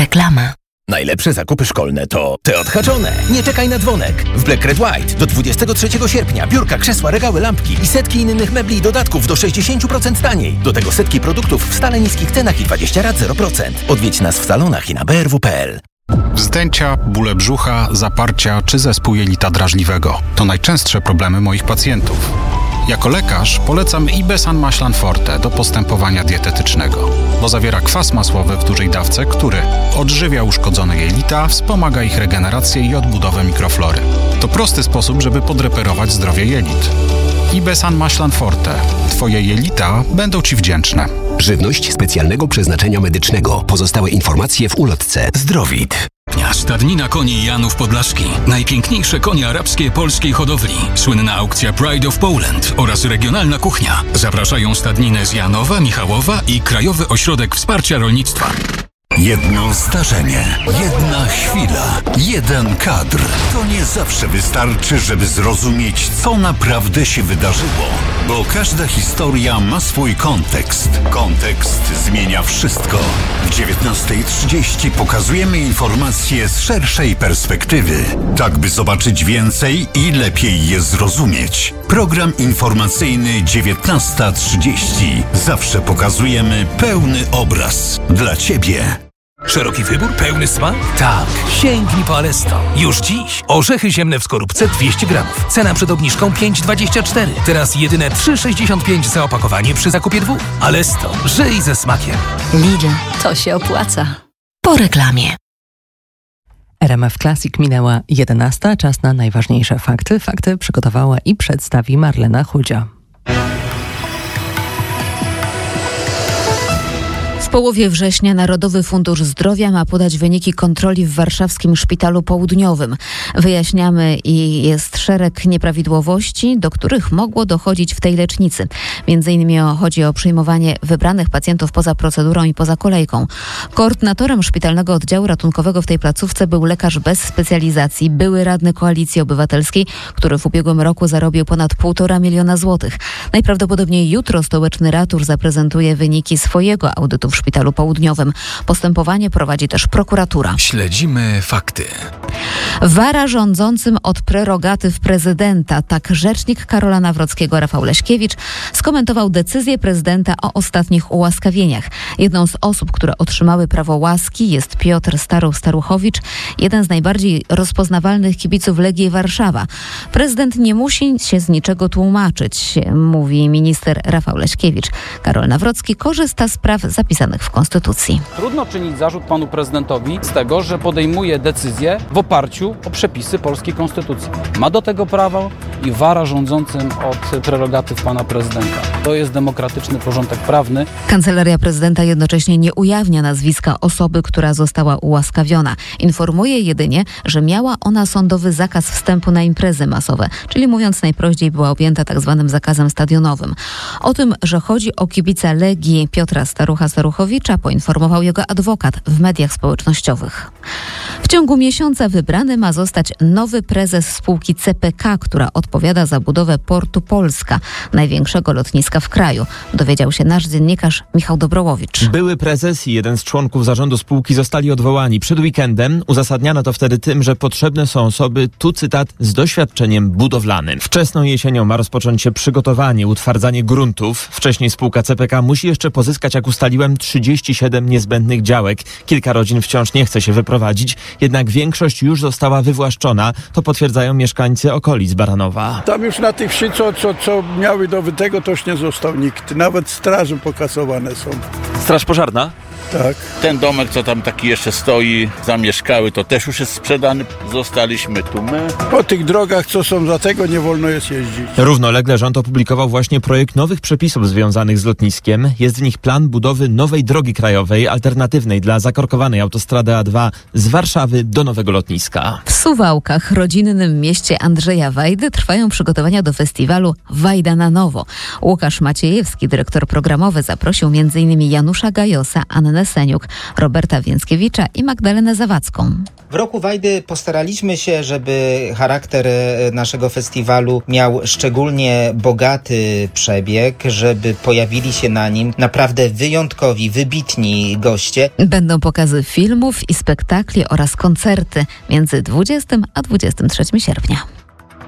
Reklama. Najlepsze zakupy szkolne to te odhaczone. Nie czekaj na dzwonek. W Black Red White do 23 sierpnia biurka, krzesła, regały, lampki i setki innych mebli i dodatków do 60% taniej. Do tego setki produktów w stale niskich cenach i 20 rat 0%. Odwiedź nas w salonach i na brw.pl. Wzdęcia, bóle brzucha, zaparcia czy zespół jelita drażliwego to najczęstsze problemy moich pacjentów. Jako lekarz polecam Ibesan Maślan Forte do postępowania dietetycznego, bo zawiera kwas masłowy w dużej dawce, który odżywia uszkodzone jelita, wspomaga ich regenerację i odbudowę mikroflory. To prosty sposób, żeby podreperować zdrowie jelit. Ibesan Maślan Forte. Twoje jelita będą Ci wdzięczne. Żywność specjalnego przeznaczenia medycznego. Pozostałe informacje w ulotce. Zdrowit. Stadnina koni Janów Podlaski. Najpiękniejsze konie arabskie polskiej hodowli. Słynna aukcja Pride of Poland oraz regionalna kuchnia. Zapraszają stadninę z Janowa, Michałowa i Krajowy Ośrodek Wsparcia Rolnictwa. Jedno zdarzenie, jedna chwila, jeden kadr. To nie zawsze wystarczy, żeby zrozumieć, co naprawdę się wydarzyło. Bo każda historia ma swój kontekst. Kontekst zmienia wszystko. W 19:30 pokazujemy informacje z szerszej perspektywy. Tak, by zobaczyć więcej i lepiej je zrozumieć. Program informacyjny 19:30. Zawsze pokazujemy pełny obraz. Dla Ciebie. Szeroki wybór, pełny smak? Tak, sięgnij po Alesto. Już dziś orzechy ziemne w skorupce 200 gramów. Cena przed obniżką 5,24. Teraz jedyne 3,65 za opakowanie przy zakupie 2. Alesto, żyj ze smakiem. Lidl, to się opłaca. Po reklamie. RMF Classic minęła 11. Czas na najważniejsze fakty. Fakty przygotowała i przedstawi Marlena Chudzia. W połowie września Narodowy Fundusz Zdrowia ma podać wyniki kontroli w warszawskim Szpitalu Południowym. Wyjaśniamy, i jest szereg nieprawidłowości, do których mogło dochodzić w tej lecznicy. Między innymi chodzi o przyjmowanie wybranych pacjentów poza procedurą i poza kolejką. Koordynatorem szpitalnego oddziału ratunkowego w tej placówce był lekarz bez specjalizacji, były radny Koalicji Obywatelskiej, który w ubiegłym roku zarobił ponad 1,5 miliona złotych. Najprawdopodobniej jutro stołeczny ratusz zaprezentuje wyniki swojego audytu w Szpitalu Południowym. Postępowanie prowadzi też prokuratura. Śledzimy fakty. Wara rządzącym od prerogatyw prezydenta. Tak rzecznik Karola Nawrockiego Rafał Leśkiewicz skomentował decyzję prezydenta o ostatnich ułaskawieniach. Jedną z osób, które otrzymały prawo łaski, jest Piotr Staruchowicz, jeden z najbardziej rozpoznawalnych kibiców Legii Warszawa. Prezydent nie musi się z niczego tłumaczyć, mówi minister Rafał Leśkiewicz. Karol Nawrocki korzysta z praw zapisanych w Konstytucji. Trudno czynić zarzut panu prezydentowi z tego, że podejmuje decyzje w oparciu o przepisy polskiej Konstytucji. Ma do tego prawo i wara rządzącym od prerogatyw pana prezydenta. To jest demokratyczny porządek prawny. Kancelaria prezydenta jednocześnie nie ujawnia nazwiska osoby, która została ułaskawiona. Informuje jedynie, że miała ona sądowy zakaz wstępu na imprezy masowe, czyli mówiąc najprościej była objęta tzw. zakazem stadionowym. O tym, że chodzi o kibica Legii Piotra Staruchowicza, poinformował jego adwokat w mediach społecznościowych. W ciągu miesiąca wybrany ma zostać nowy prezes spółki CPK, która odpowiada za budowę portu Polska, największego lotniska w kraju. Dowiedział się nasz dziennikarz Michał Dobrołowicz. Były prezes i jeden z członków zarządu spółki zostali odwołani przed weekendem. Uzasadniano to wtedy tym, że potrzebne są osoby, tu cytat, z doświadczeniem budowlanym. Wczesną jesienią ma rozpocząć się przygotowanie, utwardzanie gruntów. Wcześniej spółka CPK musi jeszcze pozyskać, jak ustaliłem, 37 niezbędnych działek. Kilka rodzin wciąż nie chce się wyprowadzić, jednak większość już została wywłaszczona. To potwierdzają mieszkańcy okolic Baranowa. Tam już na tej wsi, co miały dobytego, to już nie został nikt. Nawet straże pokasowane są. Straż pożarna? Tak. Ten domek, co tam taki jeszcze stoi, zamieszkały, to też już jest sprzedany. Zostaliśmy tu my. Po tych drogach, co są za tego, nie wolno jest jeździć. Równolegle rząd opublikował właśnie projekt nowych przepisów związanych z lotniskiem. Jest w nich plan budowy nowej drogi krajowej, alternatywnej dla zakorkowanej autostrady A2 z Warszawy do nowego lotniska. W Suwałkach, rodzinnym mieście Andrzeja Wajdy, trwają przygotowania do festiwalu Wajda na nowo. Łukasz Maciejewski, dyrektor programowy, zaprosił m.in. Janusza Gajosa, Annę Annę Seniuk, Roberta Więckiewicza i Magdalenę Zawadzką. W Roku Wajdy postaraliśmy się, żeby charakter naszego festiwalu miał szczególnie bogaty przebieg, żeby pojawili się na nim naprawdę wyjątkowi, wybitni goście. Będą pokazy filmów i spektakli oraz koncerty między 20 a 23 sierpnia.